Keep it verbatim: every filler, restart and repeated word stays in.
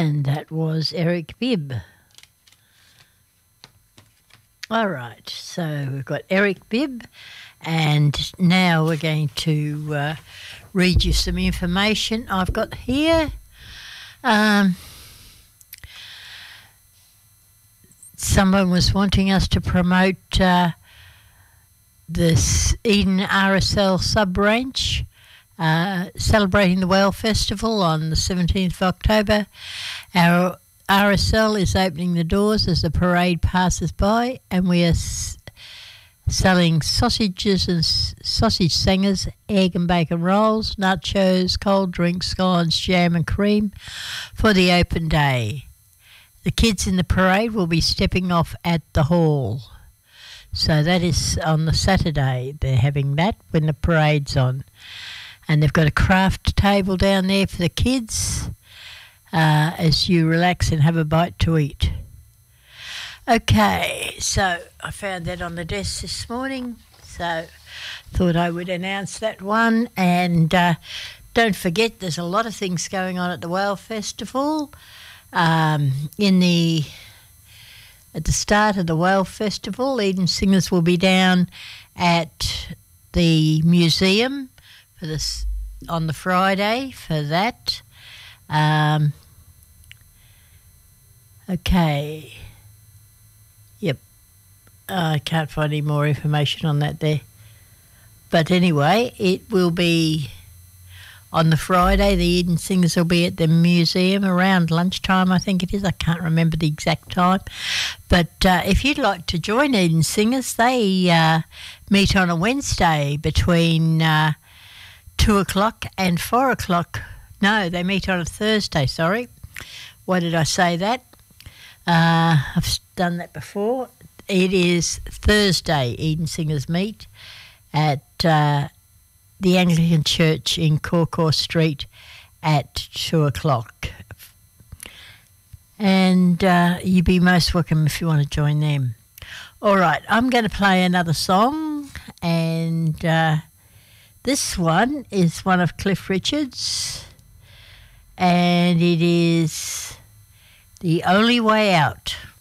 And that was Eric Bibb. All right, so we've got Eric Bibb, and now we're going to uh, read you some information I've got here. Um, someone was wanting us to promote uh, this Eden R S L sub-ranch, uh, celebrating the Whale Festival on the seventeenth of October. Our R S L is opening the doors as the parade passes by, and we are s- selling sausages and s- sausage singers, egg and bacon rolls, nachos, cold drinks, scones, jam and cream for the open day. The kids in the parade will be stepping off at the hall. So that is on the Saturday. They're having that when the parade's on. And they've got a craft table down there for the kids uh, as you relax and have a bite to eat. Okay, so I found that on the desk this morning, so thought I would announce that one. And uh, don't forget, there's a lot of things going on at the Whale Festival. Um, in the at the start of the Whale Festival, Eden Singers will be down at the museum for this on the Friday for that. Um, okay. Yep. I can't find any more information on that there. But anyway, it will be on the Friday. The Eden Singers will be at the museum around lunchtime, I think it is. I can't remember the exact time. But uh, if you'd like to join Eden Singers, they uh, meet on a Wednesday between uh, two o'clock and four o'clock. No, they meet on a Thursday, sorry. Why did I say that? Uh, I've done that before. It is Thursday, Eden Singers meet at uh, the Anglican Church in Corcor Street at two o'clock. And uh, you'd be most welcome if you want to join them. All right, I'm going to play another song, and uh, this one is one of Cliff Richard's, and it is The Only Way Out.